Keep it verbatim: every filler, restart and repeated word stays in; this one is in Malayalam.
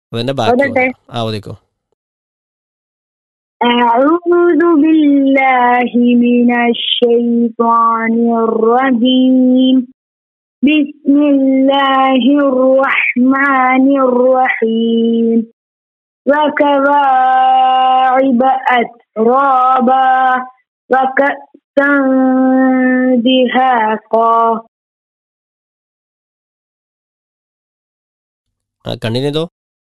അതിന്റെ ബാക്കി ഓതട്ടെ. ഓതാം. ആ ഓതിക്കോ. أعوذ بالله من الشيطان الرجيم بسم الله الرحمن الرحيم وكواعب أترابا وكأسا دهاقا. കണ്ടിന്യൂ ചെയ്തോ.